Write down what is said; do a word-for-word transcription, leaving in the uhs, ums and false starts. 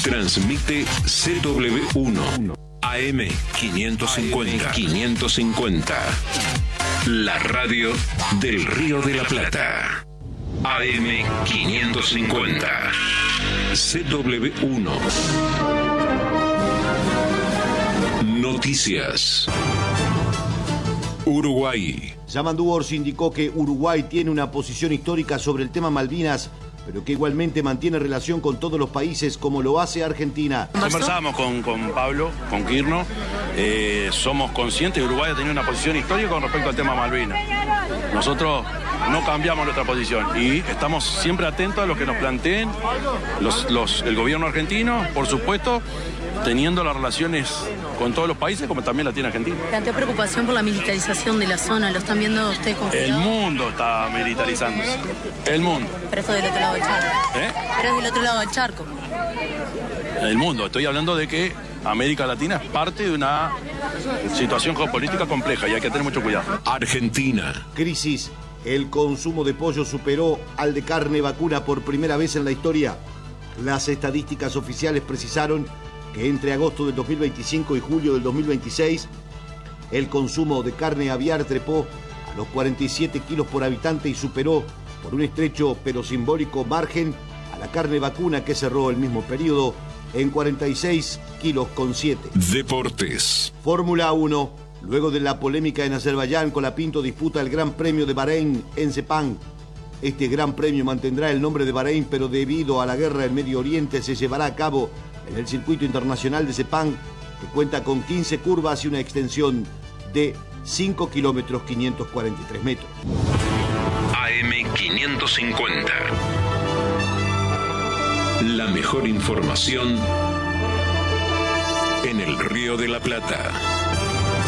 Transmite C W uno, A M quinientos cincuenta. quinientos cincuenta. La radio del Río de la Plata. A M quinientos cincuenta. C W uno. Noticias. Uruguay. Yamandu Orsi indicó que Uruguay tiene una posición histórica sobre el tema Malvinas, pero que igualmente mantiene relación con todos los países como lo hace Argentina. Conversamos con, con Pablo, con Quirno, eh, somos conscientes que Uruguay ha tenido una posición histórica con respecto al tema Malvinas. Nosotros no cambiamos nuestra posición y estamos siempre atentos a lo que nos planteen los, los, el gobierno argentino, por supuesto, teniendo las relaciones con todos los países como también la tiene Argentina. ¿Plantea preocupación por la militarización de la zona? ¿Lo están viendo ustedes con cuidado? El mundo está militarizándose. El mundo. Pero esto del otro lado del charco. ¿Eh? Pero es del otro lado del charco. El mundo. Estoy hablando de que América Latina es parte de una situación geopolítica compleja y hay que tener mucho cuidado. Argentina. Crisis. El consumo de pollo superó al de carne vacuna por primera vez en la historia. Las estadísticas oficiales precisaron que entre agosto del dos mil veinticinco y julio del dos mil veintiséis, el consumo de carne aviar trepó a los cuarenta y siete kilos por habitante y superó por un estrecho pero simbólico margen a la carne vacuna, que cerró el mismo periodo en cuarenta y seis kilos con siete. Deportes. Fórmula uno. Luego de la polémica en Azerbaiyán, Colapinto disputa el Gran Premio de Bahrein en Sepang. Este Gran Premio mantendrá el nombre de Bahrein, pero debido a la guerra en Medio Oriente se llevará a cabo en el circuito internacional de Sepang, que cuenta con quince curvas y una extensión de cinco kilómetros quinientos cuarenta y tres metros. A M quinientos cincuenta. La mejor información en el Río de la Plata.